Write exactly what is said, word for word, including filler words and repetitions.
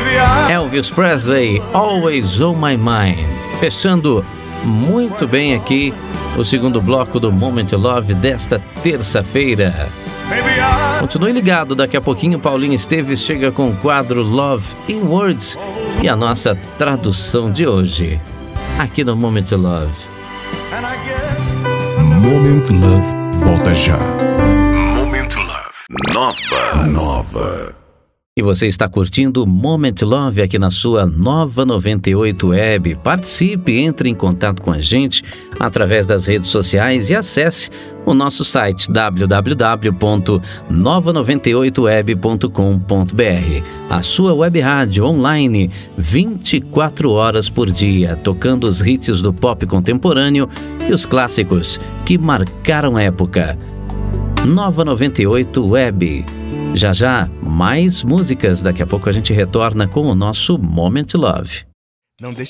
Elvis Presley, Always on My Mind. Fechando muito bem aqui o segundo bloco do Moment Love desta terça-feira. Continue ligado, daqui a pouquinho Paulinho Esteves chega com o quadro Love in Words e a nossa tradução de hoje, aqui no Moment Love. Moment Love volta já. Moment Love Nova Nova. E você está curtindo o Moment Love aqui na sua Nova noventa e oito Web. Participe, entre em contato com a gente através das redes sociais e acesse o nosso site w w w ponto nova noventa e oito web ponto com ponto b r. A sua web rádio online vinte e quatro horas por dia, tocando os hits do pop contemporâneo e os clássicos que marcaram a época. Nova noventa e oito Web. Já já, mais músicas. Daqui a pouco a gente retorna com o nosso Moment Love. Não deixe